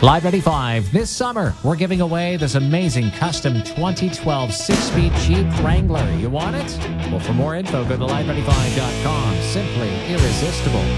Live 95. This summer, we're giving away this amazing custom 2012 6-speed Jeep Wrangler. You want it? Well, for more info, go to live95.com. Simply irresistible.